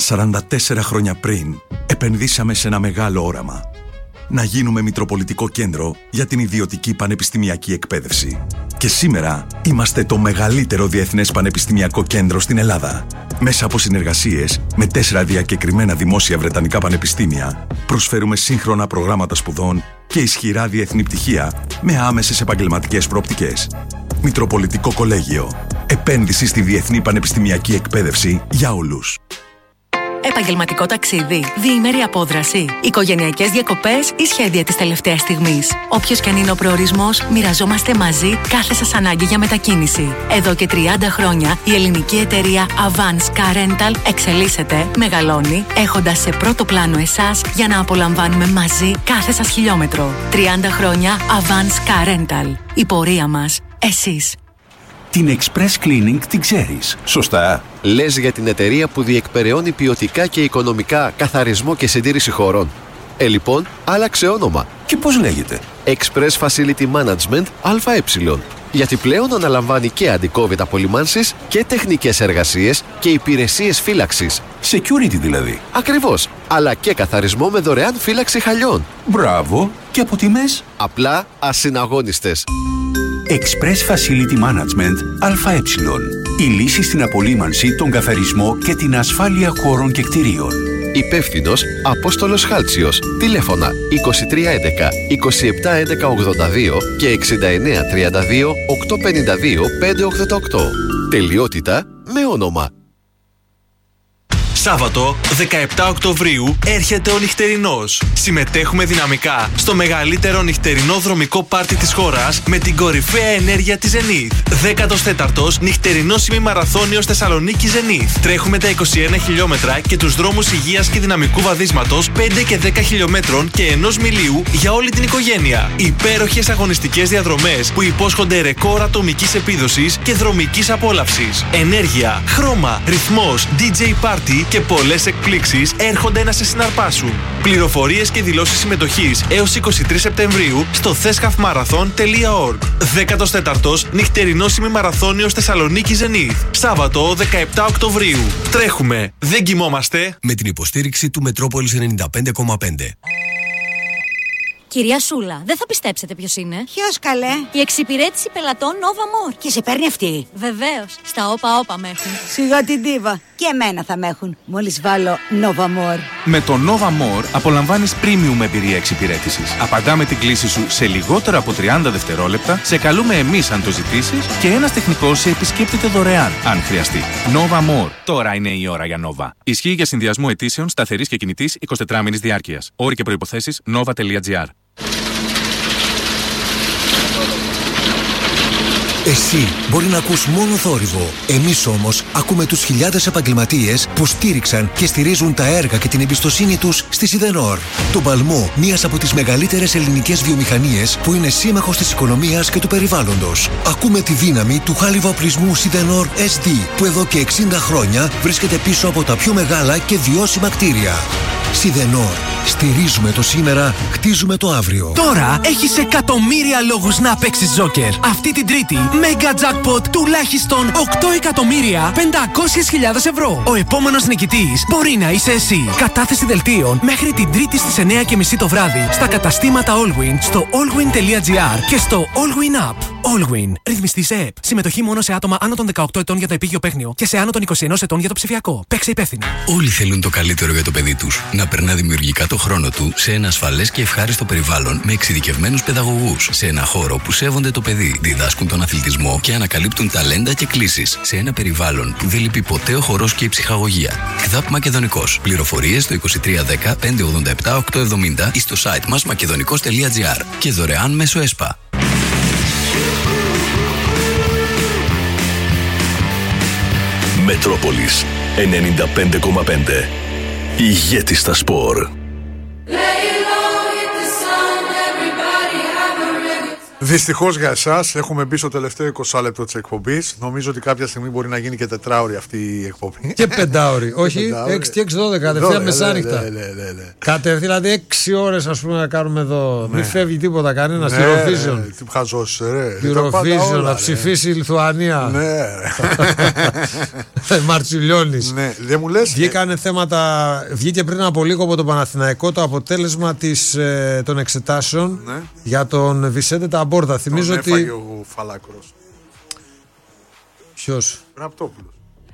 44 χρόνια πριν, επενδύσαμε σε ένα μεγάλο όραμα. Να γίνουμε μητροπολιτικό κέντρο για την ιδιωτική πανεπιστημιακή εκπαίδευση. Και σήμερα είμαστε το μεγαλύτερο διεθνές πανεπιστημιακό κέντρο στην Ελλάδα. Μέσα από συνεργασίες με 4 διακεκριμένα δημόσια βρετανικά πανεπιστήμια, προσφέρουμε σύγχρονα προγράμματα σπουδών και ισχυρά διεθνή πτυχία με άμεσες επαγγελματικές προοπτικές. Μητροπολιτικό Κολέγιο. Επένδυση στη διεθνή πανεπιστημιακή εκπαίδευση για όλους. Επαγγελματικό ταξίδι, διήμερη απόδραση, οικογενειακές διακοπές ή σχέδια της τελευταίας στιγμής. Όποιος και αν είναι ο προορισμός, μοιραζόμαστε μαζί κάθε σας ανάγκη για μετακίνηση. Εδώ και 30 χρόνια η ελληνική εταιρεία Avance Car Rental εξελίσσεται, μεγαλώνει, έχοντας σε πρώτο πλάνο εσάς για να απολαμβάνουμε μαζί κάθε σας χιλιόμετρο. 30 χρόνια Avance Car Rental. Η πορεία μας. Εσείς. Την Express Cleaning την ξέρεις, σωστά? Λες για την εταιρεία που διεκπεραιώνει ποιοτικά και οικονομικά καθαρισμό και συντήρηση χωρών. Λοιπόν, άλλαξε όνομα. Και πώς λέγεται? Express Facility Management ΑΕ. Γιατί πλέον αναλαμβάνει και αντικόβιτ απολυμάνσεις και τεχνικές εργασίες και υπηρεσίες φύλαξης. Security δηλαδή. Ακριβώς. Αλλά και καθαρισμό με δωρεάν φύλαξη χαλιών. Μπράβο. Και από τιμές? Απλά ασυναγώνιστες. Express Facility Management ΑΕ. Η λύση στην απολύμανση, τον καθαρισμό και την ασφάλεια χώρων και κτηρίων. Υπεύθυνος Απόστολος Χάλτσιος. Τηλέφωνα 2311 2711 82 και 6932 852 588. Τελειότητα με όνομα. Σάββατο 17 Οκτωβρίου έρχεται ο νυχτερινός. Συμμετέχουμε δυναμικά στο μεγαλύτερο νυχτερινό δρομικό πάρτι της χώρας με την κορυφαία ενέργεια της Zenith. 14ος νυχτερινός ημιμαραθώνιος Θεσσαλονίκη Zenith. Τρέχουμε τα 21 χιλιόμετρα και τους δρόμους υγείας και δυναμικού βαδίσματος 5 και 10 χιλιόμετρων και 1 μιλίου για όλη την οικογένεια. Υπέροχες αγωνιστικές διαδρομές που υπόσχονται ρεκόρ ατομικής επίδοσης και δρομικής απόλαυσης. Ενέργεια, χρώμα, ρυθμός, DJ party και πολλές εκπλήξεις έρχονται να σε συναρπάσουν. Πληροφορίες και δηλώσεις συμμετοχής έως 23 Σεπτεμβρίου στο thescafmarathon.org. 14ος νυχτερινός ημιμαραθώνιος Θεσσαλονίκη Zenith. Σάββατο 17 Οκτωβρίου. Τρέχουμε, δεν κοιμόμαστε. Με την υποστήριξη του Μετρόπολης 95,5. Κυρία Σούλα, δεν θα πιστέψετε ποιος είναι. Ποιος καλέ? Η εξυπηρέτηση πελατών Nova More. Και σε παίρνει αυτή? Βεβαίως. Στα όπα με έχουν. Σιγά την τίβα. Και εμένα θα με έχουν. Μόλις βάλω Nova More. Με το Nova More απολαμβάνεις premium εμπειρία εξυπηρέτησης. Απαντάμε την κλήση σου σε λιγότερο από 30 δευτερόλεπτα, σε καλούμε εμείς αν το ζητήσεις και ένας τεχνικός σε επισκέπτεται δωρεάν, αν χρειαστεί. Nova More. Τώρα είναι η ώρα για Nova. Ισχύει για συνδυασμό αιτήσεων σταθερής και κινητής 24 μήνης διάρκειας. Όροι και προϋποθέσεις nova.gr. Εσύ μπορεί να ακούς μόνο θόρυβο. Εμείς όμως ακούμε τους χιλιάδες επαγγελματίες που στήριξαν και στηρίζουν τα έργα και την εμπιστοσύνη τους στη Σιδενόρ. Το παλμό, μίας από τις μεγαλύτερες ελληνικές βιομηχανίες που είναι σύμμαχος της οικονομίας και του περιβάλλοντος. Ακούμε τη δύναμη του χάλιβα-οπλισμού Σιδενόρ SD που εδώ και 60 χρόνια βρίσκεται πίσω από τα πιο μεγάλα και βιώσιμα κτίρια. Σιδενόρ. Στηρίζουμε το σήμερα, χτίζουμε το αύριο. Τώρα έχεις εκατομμύρια λόγους να παίξεις Τζόκερ. Αυτή την Τρίτη, Mega Jackpot τουλάχιστον 8.500.000 ευρώ. Ο επόμενος νικητής μπορεί να είσαι εσύ. Κατάθεση δελτίων μέχρι την Τρίτη στις 9:30 το βράδυ στα καταστήματα Allwyn, στο allwyn.gr και στο Allwyn App. Allwyn. Ρυθμιστή σε ΕΠ. Συμμετοχή μόνο σε άτομα άνω των 18 ετών για το επίγειο παίχνιο και σε άνω των 21 ετών για το ψηφιακό. Παίξε υπεύθυνα. Όλοι θέλουν το καλύτερο για το παιδί τους. Να περνά δημιουργικά το χρόνο του σε ένα ασφαλές και ευχάριστο περιβάλλον με εξειδικευμένους παιδαγωγούς. Σε ένα χώρο που σέβονται το παιδί, διδάσκουν τον αθλητισμό και ανακαλύπτουν ταλέντα και κλήσεις. Σε ένα περιβάλλον που δεν λείπει ποτέ ο χορός και η ψυχαγωγία. ΚΔΑΠ Μακεδονικός. Πληροφορίες στο 2310 587 870 ή στο site μας makedonικos.gr και δωρεάν μέσω ΕΣΠΑ. Μετρόπολης 95,5. Ηγέτη στα σπορ. Δυστυχώς για εσάς, έχουμε μπει στο τελευταίο 20 λεπτό της εκπομπής. Νομίζω ότι κάποια στιγμή μπορεί να γίνει και 4ωρη αυτή η εκπομπή. Και 5ωρη. Όχι, 6 και 6-12, κατευθείαν μεσάνυχτα. Κατευθείαν, δηλαδή 6 ώρες ας πούμε να κάνουμε εδώ. Μην φεύγει τίποτα κανένα. Eurovision. Τι χαζός, ρε. Eurovision, να ψηφίσει η Λιθουανία. Ναι. Μαρτσιλιώνης. Ναι, δεν μου λες. Βγήκανε θέματα. Βγήκε πριν από λίγο από τον Παναθηναϊκό το αποτέλεσμα των εξετάσεων για τον Βισέντε Ταμπόρδα. Θυμίζω ότι. Έφαγε ο Φαλάκρος. Ποιος? Ραπτόπουλος.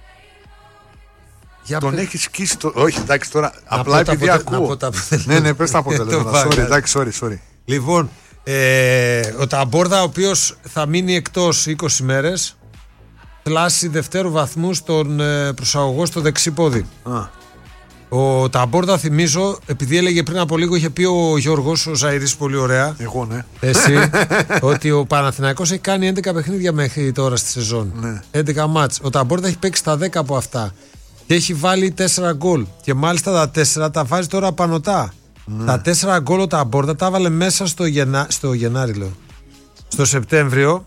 Τον έχει σκίσει το. Όχι, εντάξει τώρα. Απλά επειδή ακούω. Ναι, πες τα αποτελέσματα. Sorry, εντάξει, sorry. Λοιπόν, ο Ταμπόρδα, ο οποίος θα μείνει εκτός 20 μέρες, θλάση δευτέρου βαθμού στον προσαγωγό στο δεξί πόδι. Ο Ταμπόρδα, θυμίζω, επειδή έλεγε πριν από λίγο, είχε πει ο Γιώργος, ο Ζαΐρης, πολύ ωραία. Εγώ, ναι. Εσύ, ότι ο Παναθηναϊκός έχει κάνει 11 παιχνίδια μέχρι τώρα στη σεζόν. Ναι. 11 μάτς. Ο Ταμπόρδα έχει παίξει τα 10 από αυτά. Και έχει βάλει 4 γκολ. Και μάλιστα τα 4 τα βάζει τώρα πανωτά. Ναι. Τα 4 γκολ ο Ταμπόρδα τα έβαλε μέσα στο Γενάρη, λέω. Στο Σεπτέμβριο.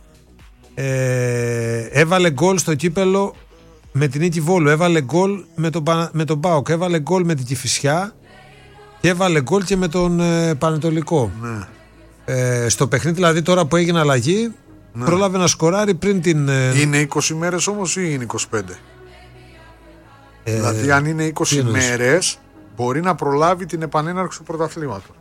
Έβαλε γκολ στο κύπελο με την Νίκη Βόλου, έβαλε γκολ με τον ΠΑΟΚ, έβαλε γκολ με την Κηφισιά και έβαλε γκολ και με τον Πανετολικό. Ναι. Στο παιχνίδι δηλαδή τώρα που έγινε αλλαγή, πρόλαβε να σκοράρει πριν την... Είναι 20 μέρες όμως ή είναι 25? Δηλαδή αν είναι 20 μέρες μπορεί να προλάβει την επανέναρξη του πρωταθλήματος.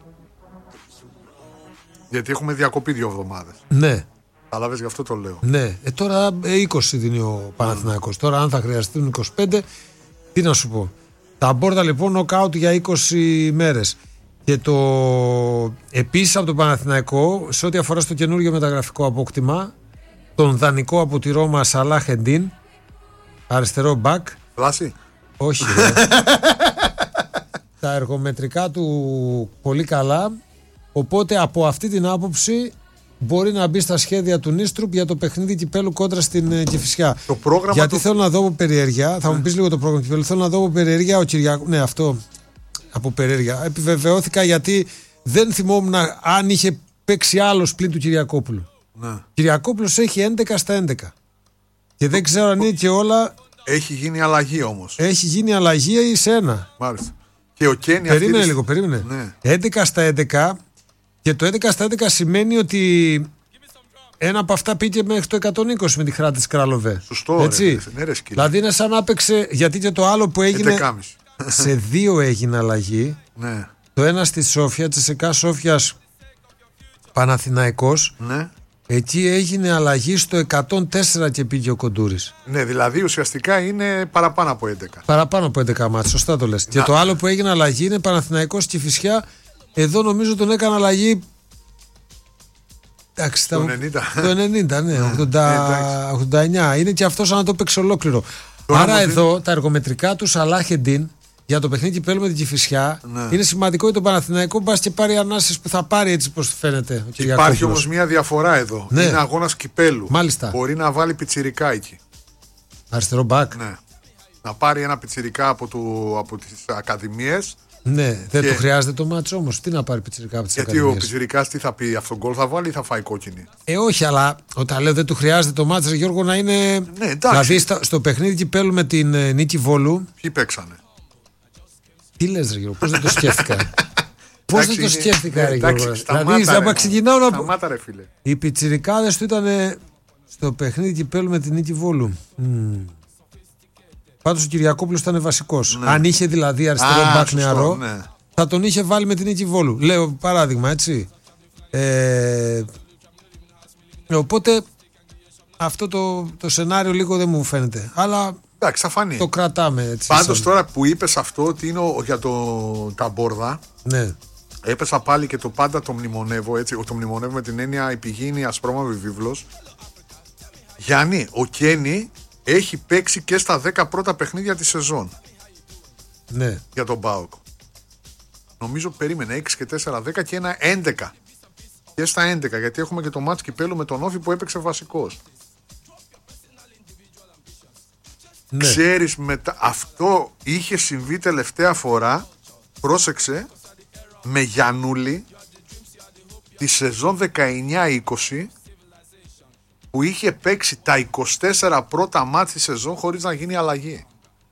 Γιατί έχουμε διακοπή 2 εβδομάδες. Ναι. Κατάλαβες, γι' αυτό το λέω. Ναι, τώρα 20 δίνει ο Παναθηναϊκός. Τώρα αν θα χρειαστούν 25, τι να σου πω. Τα Μπόρδα λοιπόν νοκάουτ για 20 μέρες. Και το επίσης από τον Παναθηναϊκό, σε ό,τι αφορά στο καινούργιο μεταγραφικό απόκτημα, τον δανεικό από τη Ρώμα Σαλάχ Εντίν, αριστερό μπακ. Πλάση. Όχι. Τα εργομετρικά του πολύ καλά. Οπότε από αυτή την άποψη μπορεί να μπει στα σχέδια του Νίστρουπ για το παιχνίδι κυπέλου κόντρα στην Κηφισιά. Το πρόγραμμα. Γιατί θέλω να δω από περιέργεια, θα μου πεις λίγο το πρόγραμμα κυπέλου, θέλω να δω από περιέργεια ο Κυριακός. Ναι, αυτό από περιέργεια. Επιβεβαιώθηκα γιατί δεν θυμόμουν αν είχε παίξει άλλος πλην του Κυριακόπουλου. Ναι. Κυριακόπουλος έχει 11 στα 11. Και δεν ξέρω αν είναι και όλα. Έχει γίνει αλλαγή όμως. Έχει γίνει αλλαγή σε ένα. Μάλιστα. Και ο Κένι περίμενε λίγο, περίμενε. Ναι. 11 στα 11. Και το 11 στα 11 σημαίνει ότι ένα από αυτά πήγε μέχρι το 120 με τη Χράτη της Κράλοβε. Σωστό, έτσι. Ρε, δηλαδή είναι σαν να έπαιξε, γιατί και το άλλο που έγινε σε 2 έγινε αλλαγή. Ναι. Το ένα στη Σόφια, Τσεσεκά Σόφιας Παναθηναϊκός. Ναι. Εκεί έγινε αλλαγή στο 104 και πήγε ο Κοντούρης. Ναι, δηλαδή ουσιαστικά είναι παραπάνω από 11. Παραπάνω από 11 μάτς, σωστά το λες. Και το άλλο που έγινε αλλαγή είναι Παναθηναϊκός Κηφισιά. Εδώ νομίζω τον έκανε αλλαγή. Εντάξει, το 90. Το 90, ναι, 89. Είναι και αυτό σαν να το παίξει ολόκληρο. Άρα εδώ τα εργομετρικά του Σαλάχ Εντίν για το παιχνίδι κυπέλου με την Κηφισιά είναι σημαντικό για τον Παναθηναϊκό. Μπας και πάρει ανάσες που θα πάρει, έτσι πως φαίνεται. Υπάρχει όμως μια διαφορά εδώ. Ναι. Είναι αγώνας κυπέλου. Μάλιστα. Μπορεί να βάλει πιτσιρικά εκεί. Αριστερό μπακ. Ναι. Να πάρει ένα πιτσιρικά από τις ακαδημίες. Ναι, δεν του χρειάζεται το μάτσο όμως. Τι να πάρει πιτσιρικά από τις ακαδημίες. Γιατί ο πιτσιρικάς τι θα πει, αυτόν γκολ θα βάλει ή θα φάει κόκκινη. Όχι, αλλά όταν λέω δεν του χρειάζεται το μάτσο, Γιώργο, να είναι. Ναι, εντάξει. Δηλαδή στο παιχνίδι κυπέλου με την Νίκη Βόλου. Ποιοι παίξανε. Τι λες, ρε Γιώργο, πώς δεν το σκέφτηκα. Πώς δεν το σκέφτηκα, ρε Γιώργο. Δηλαδή, θα ξεκινάω να πω. Σταμάτα, ρε φίλε. Οι πιτσιρικάδες του ήταν στο παιχνίδι κυπέλου με την Νίκη Βόλου. Πάντως ο Κυριακόπουλος ήταν βασικός. Ναι. Αν είχε δηλαδή αριστερό μπακ νεαρό, ναι, θα τον είχε βάλει με την Νίκη Βόλου. Λέω παράδειγμα, έτσι. Οπότε αυτό το σενάριο λίγο δεν μου φαίνεται. Αλλά εντάξει, θα φανεί. Το κρατάμε έτσι. Πάντως τώρα που είπες αυτό ότι είναι για τα Μπόρδα, ναι, έπεσα πάλι και το πάντα το μνημονεύω, έτσι. Το μνημονεύω με την έννοια η πηγή είναι η ασπρόμαυρη βίβλος. Γιάννη, ο Κένι έχει παίξει και στα 10 πρώτα παιχνίδια της σεζόν. Ναι. Για τον ΠΑΟΚ. Νομίζω περίμενε 6 και 4, 10 και ένα 11. Και στα 11, γιατί έχουμε και το μάτς κυπέλου με τον Όφη που έπαιξε βασικός. Ναι. Ξέρεις, αυτό είχε συμβεί τελευταία φορά, πρόσεξε, με Γιαννούλη τη σεζόν 19-20 που είχε παίξει τα 24 πρώτα μάτς τη σεζόν χωρίς να γίνει αλλαγή.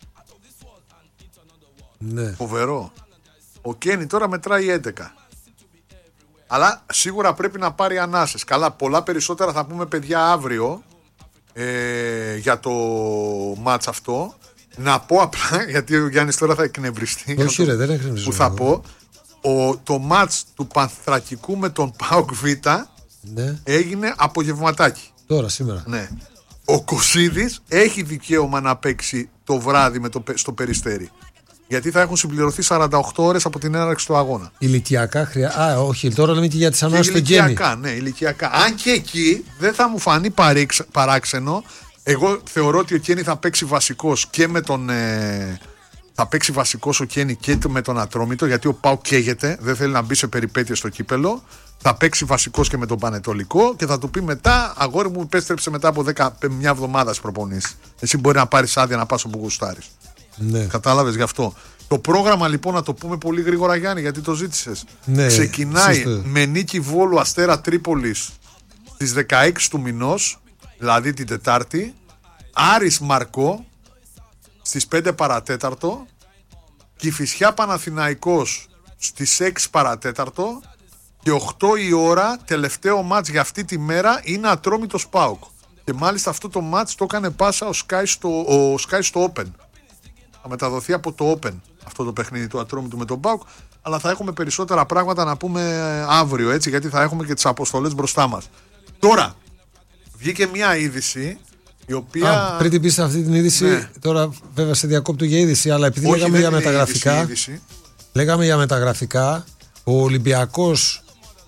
Ναι. Φοβερό. Ο Κένι τώρα μετράει 11. Αλλά σίγουρα πρέπει να πάρει ανάσες. Καλά, πολλά περισσότερα θα πούμε, παιδιά, αύριο για το μάτς αυτό. Να πω απλά, γιατί ο Γιάννης τώρα θα εκνευριστεί. Όχι ρε, δεν εκνευριστεί. Που θα πω, το μάτς του Πανθρακικού με τον ΠΑΟΚ Β, ναι, έγινε απογευματάκι. Τώρα, σήμερα. Ναι. Ο Κωσίδης έχει δικαίωμα να παίξει το βράδυ στο Περιστέρι. Γιατί θα έχουν συμπληρωθεί 48 ώρες από την έναρξη του αγώνα. Ηλικιακά χρειάζεται. Όχι, τώρα λέμε και για τις ανάσεις του Γκένι. Ηλικιακά, ναι, ηλικιακά. Αν και εκεί δεν θα μου φανεί παράξενο. Εγώ θεωρώ ότι ο Κένι θα παίξει βασικός και με τον. Θα παίξει βασικός ο Κένι και με τον Ατρόμητο, γιατί ο ΠΑΟΚ καίγεται, δεν θέλει να μπει σε περιπέτειες στο κύπελο. Θα παίξει βασικός και με τον Πανετολικό και θα του πει μετά, αγόρι μου, επέστρεψε μετά από μια εβδομάδα προπονήσεις. Εσύ μπορεί να πάρεις άδεια να πας όπου γουστάρεις. Ναι. Κατάλαβες γι' αυτό. Το πρόγραμμα λοιπόν, να το πούμε πολύ γρήγορα, Γιάννη, γιατί το ζήτησες. Ναι, ξεκινάει με νίκη Βόλου Αστέρα Τρίπολης στις 16 του μηνός, δηλαδή την Τετάρτη. Άρης Μαρκό στις 5 παρατέταρτο. Κηφισιά Παναθηναϊκός στις 6 παρατέταρτο. Και 8 η ώρα, τελευταίο μάτς για αυτή τη μέρα, είναι Ατρόμητος ΠΑΟΚ. Και μάλιστα αυτό το μάτς το έκανε πάσα ο Sky στο Open. Θα μεταδοθεί από το Open αυτό το παιχνίδι του Ατρόμητου με τον ΠΑΟΚ. Αλλά θα έχουμε περισσότερα πράγματα να πούμε αύριο, έτσι, γιατί θα έχουμε και τις αποστολές μπροστά μας. Τώρα, βγήκε μια είδηση η οποία. Πριν την πεις αυτή την είδηση, ναι. Τώρα βέβαια σε διακόπτω για είδηση, αλλά επειδή λέγαμε για μεταγραφικά. Λέγαμε για μεταγραφικά, ο Ολυμπιακός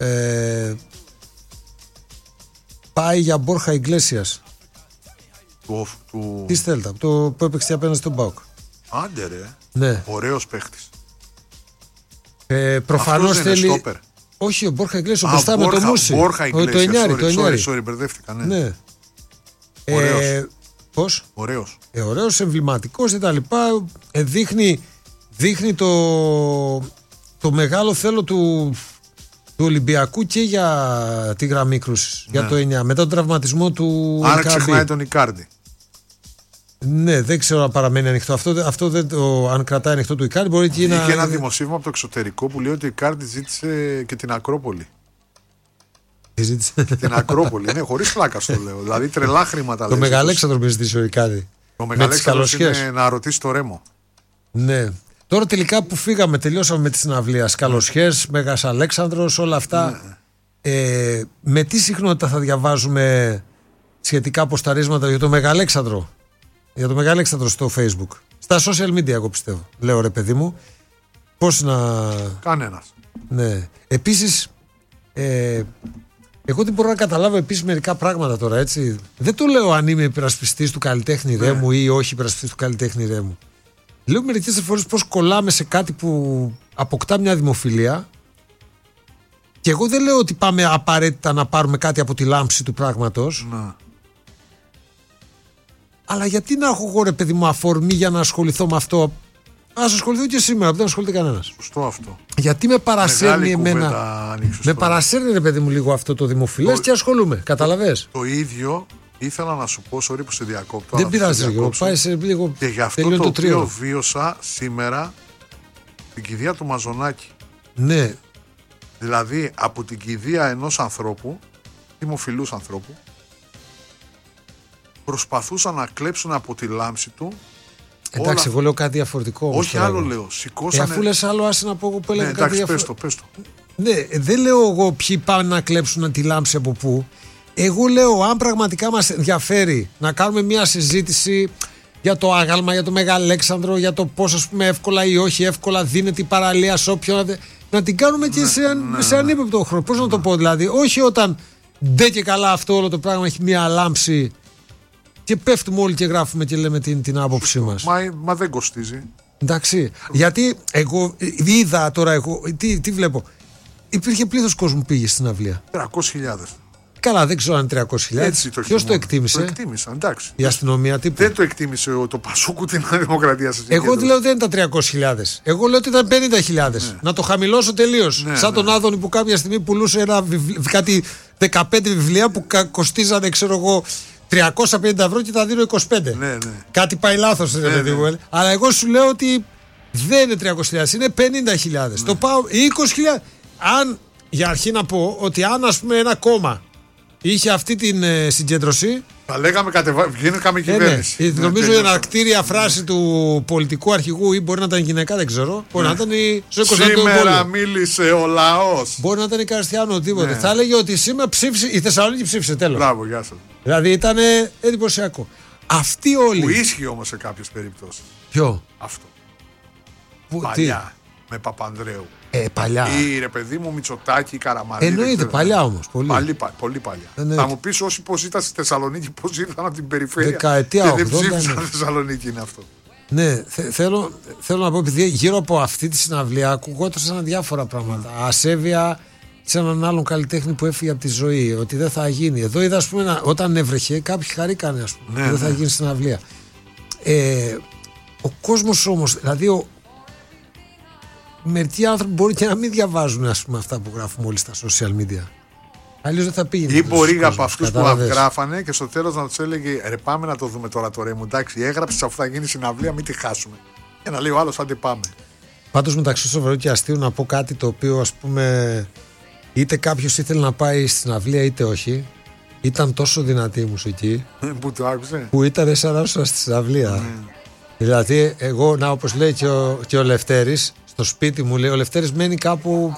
πάει για Μπόρχα Ιγκλέσιας. Τι Στέλτα, που έπαιξε απέναντι στον ΠΑΟΚ. Άντε ρε, ναι. Ωραίος παίχτης. Προφανώς θέλει. Στόπερ. Όχι, ο Μπόρχα Ιγκλέσιας μπροστά με το Μούσι. Μπόρχα Ιγκλέσιας, sorry, μπερδεύτηκα, ναι. Ναι. Ωραίος. Πώς? Ωραίος. Ωραίος, εμβληματικός κτλ. Δείχνει το μεγάλο θέλω του Ολυμπιακού και για τη γραμμή κρούσης, ναι. Για το 9, μετά τον τραυματισμό του Άρα Ικάρντι. Ξεχνάει τον Ικάρντι. Ναι, δεν ξέρω αν παραμένει ανοιχτό. Αυτό δεν αν κρατάει ανοιχτό του Ικάρντι, μπορεί και να. Είχε ένα δημοσίευμα από το εξωτερικό που λέει ότι ο Ικάρντι ζήτησε και την Ακρόπολη. Την Ακρόπολη, ναι, χωρίς πλάκα στο λέω. Δηλαδή τρελά χρήματα. Το Μεγαλέξανδρο με ζητήσει ο Ικάρντι. Το Μεγαλέξανδρο είναι να ρωτήσει το Ρέμο. Ναι. Τώρα τελικά που φύγαμε, τελειώσαμε με τη συναυλία. Καλοσχές, Μέγας Αλέξανδρος, όλα αυτά. Ναι. Με τι συχνότητα θα διαβάζουμε σχετικά ποσταρίσματα για το Μεγαλέξανδρο? Για το Μεγαλέξανδρο στο Facebook. Στα social media, εγώ πιστεύω. Λέω ρε παιδί μου. Πώς να. Κανένας. Ναι. Επίσης, εγώ δεν μπορώ να καταλάβω επίσης μερικά πράγματα τώρα, έτσι. Δεν το λέω αν είμαι υπερασπιστής του καλλιτέχνη Ρέμου ή όχι υπερασπιστής του καλλιτέχνη Ρέμου. Λέω μερικές φορές πώς κολλάμε σε κάτι που αποκτά μια δημοφιλία. Και εγώ δεν λέω ότι πάμε απαραίτητα να πάρουμε κάτι από τη λάμψη του πράγματος. Να. Αλλά γιατί να έχω εγώ, ρε παιδί μου, αφορμή για να ασχοληθώ με αυτό? Ας ασχοληθώ και σήμερα, που δεν ασχολείται κανένας. Σωστό αυτό. Γιατί με παρασέρνει εμένα. Με παρασέρνει, ρε παιδί μου, λίγο αυτό το δημοφιλές και ασχολούμαι. Καταλαβες. Το ίδιο ήθελα να σου πω, sorry που σε διακόπτω. Δεν πειράζει, λίγο. Πάει σε λίγο. Και γι' αυτό το οποίο βίωσα σήμερα την κηδεία του Μαζονάκη. Ναι. Δηλαδή από την κηδεία ενός ανθρώπου, δημοφιλούς ανθρώπου, προσπαθούσαν να κλέψουν από τη λάμψη του. Εντάξει, εγώ λέω κάτι διαφορετικό. Όχι άλλο λέω. Σηκώσανε. Αφού λες άλλο, άσε να πω εγώ που έλεγα κάτι διαφορετικό. Πες το. Ναι, δεν λέω εγώ ποιοι πάνε να κλέψουν τη λάμψη από πού. Εγώ λέω, αν πραγματικά μας ενδιαφέρει να κάνουμε μια συζήτηση για το άγαλμα, για το Μεγαλέξανδρο, για το πώς, ας πούμε, εύκολα ή όχι εύκολα δίνεται η παραλία σε όποιον. Να την κάνουμε και σε ανύπεπτο χρόνο. Πώς να το πω, δηλαδή, όχι όταν ντε και καλά αυτό όλο το πράγμα έχει μια λάμψη και πέφτουμε όλοι και γράφουμε και λέμε την άποψή μας. Μα δεν κοστίζει. Εντάξει. Γιατί εγώ είδα τώρα, τι βλέπω. Υπήρχε πλήθος κόσμου που πήγε στην αυλία. 300.000. Καλά, δεν ξέρω αν είναι 300.000. Ποιος το εκτίμησε? Το εκτίμησαν, εντάξει. Η αστυνομία τύπου. Δεν το εκτίμησε το Πασούκου την Δημοκρατία. Εγώ λέω δεν ήταν 300.000. Εγώ λέω ότι ήταν 50.000. Ναι. Να το χαμηλώσω τελείως. Ναι, σαν τον Άδωνη που κάποια στιγμή πουλούσε κάτι 15 βιβλία που κοστίζανε, ξέρω εγώ, 350 ευρώ και τα δίνω 25. Ναι. Κάτι πάει λάθος, ναι. Αλλά εγώ σου λέω ότι δεν είναι 300.000, είναι 50.000. Ναι. Το πάω 20.000. Αν, για αρχή να πω ότι αν ας πούμε ένα κόμμα είχε αυτή την συγκέντρωση. Θα λέγαμε βγαίνουμε κυβέρνηση. Ναι. Νομίζω η αναρκτήρια φράση του πολιτικού αρχηγού, ή μπορεί να ήταν γυναίκα, δεν ξέρω. Μπορεί να ήταν η Ζωή Κωνσταντινοπούλου. Σήμερα μίλησε ο λαός. Μπορεί να ήταν η Καριστιάνο, τίποτε. Ναι. Θα έλεγε ότι σήμερα ψήφισε, η Θεσσαλονίκη ψήφισε, τέλος. Μπράβο, γεια σας. Δηλαδή ήταν εντυπωσιακό. Αυτοί όλοι. Που ίσχυε όμως σε κάποιες περιπτώσεις. Ποιο? Αυτό. Παλιά. Με Παπανδρέου. Παλιά. Ή ρε παιδί μου Μητσοτάκη, Καραμανλή. Εννοείται, παλιά όμως. Πολύ παλιά. Θα μου πεις όσοι πώς ήταν στη Θεσσαλονίκη, πώς ήρθαν από την περιφέρεια. Δεκαετία 80. Και δεν ψήφισαν στη Θεσσαλονίκη, είναι αυτό. Ναι, θέλω να πω, επειδή γύρω από αυτή τη συναυλία ακουγόταν διάφορα πράγματα. Ασέβεια σε έναν άλλον καλλιτέχνη που έφυγε από τη ζωή, ότι δεν θα γίνει. Εδώ είδα, ας πούμε, όταν έβρεχε, κάποιοι χαρήκανε, ας πούμε, δεν θα γίνει συναυλία. Ο κόσμος όμως, δηλαδή μερικοί άνθρωποι μπορεί και να μην διαβάζουν, ας πούμε, αυτά που γράφουμε όλοι στα social media. Αλλιώς δεν θα πήγαινε. Ή μπορεί από αυτούς που γράφανε και στο τέλος να τους έλεγε ρε, πάμε να το δούμε τώρα το ρε μου. Εντάξει, έγραψες αφού θα γίνει συναυλία, μην τη χάσουμε. Και να λέει ο άλλος, άντε πάμε. Πάντως, μεταξύ σοβαρού και αστείου, να πω κάτι το οποίο, ας πούμε, είτε κάποιος ήθελε να πάει στη συναυλία είτε όχι. Ήταν τόσο δυνατή η μουσική. Που το άκουσε. Που ήταν σαν να ήσουν στη συναυλία. Δηλαδή, εγώ, όπως λέει και ο Λευτέρης, στο σπίτι μου, λέει, ο Λευτέρης μένει κάπου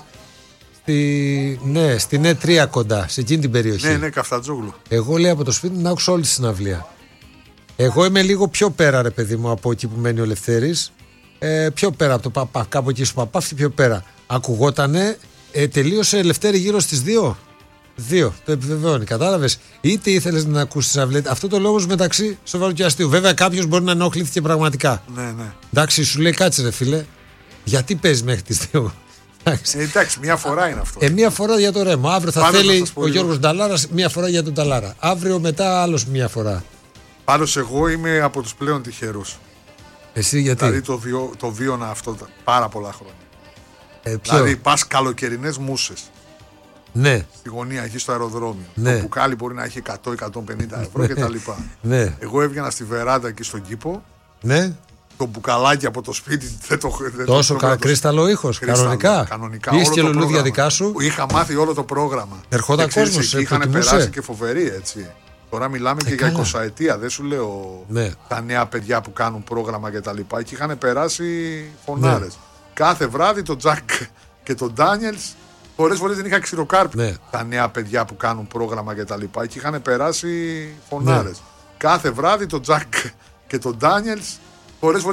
στην E3 κοντά, σε εκείνη την περιοχή. Ναι, Καφτατζόγλου. Εγώ, λέει, από το σπίτι μου να άκουσα όλη τη συναυλία. Εγώ είμαι λίγο πιο πέρα, ρε παιδί μου, από εκεί που μένει ο Λευτέρης. Πιο πέρα από το Παπά, κάπου εκεί στο Παπάφτη, πιο πέρα. Ακουγότανε, τελείωσε Λευτέρη γύρω στις 2. 2, το επιβεβαιώνει, κατάλαβες. Είτε ήθελες να ακούσεις συναυλία. Αυτό το λόγο μεταξύ σοβαρού και αστείου. Βέβαια, κάποιος μπορεί να ενοχλήθηκε πραγματικά. Ναι. Εντάξει, σου λέει, κάτσε ρε φίλε, γιατί παίζει μέχρι τις 2. Εντάξει, μία φορά είναι αυτό. Μία φορά για το ρέμο. Αύριο θα θέλει ο Γιώργος Νταλάρας μία φορά για τον Νταλάρα. Αύριο μετά άλλος μία φορά. Πάντως εγώ είμαι από τους πλέον τυχερούς. Εσύ γιατί? Δηλαδή το βίωνα αυτό πάρα πολλά χρόνια. Δηλαδή πας καλοκαιρινές μούσες. Ναι. Στη γωνία εκεί στο αεροδρόμιο. Ναι. Το μπουκάλι μπορεί να έχει 100-150 ευρώ κτλ. Ναι. Εγώ έβγαινα στη βεράντα εκεί στον κήπο. Ναι. Το μπουκαλάκι από το σπίτι δεν το. Τόσο κρίσταλο ήχος, κανονικά. Είχε και λουλούδια δικά σου. Είχα μάθει όλο το πρόγραμμα. Ερχόταν κόσμος. Είχαν περάσει και φοβεροί, έτσι. Τώρα μιλάμε και για 20 ετία. Δεν σου λέω τα νέα παιδιά που κάνουν πρόγραμμα κτλ. Και είχαν περάσει φωνάρες. Ναι. Κάθε βράδυ τον Τζακ και τον Ντάνιελς. Πολλές φορές δεν είχα ξηροκάρπι. Ναι. Τα νέα παιδιά που κάνουν πρόγραμμα κτλ. Και είχαν περάσει φωνάρες. Ναι. Κάθε βράδυ τον Τζακ και τον Ντάνιελς.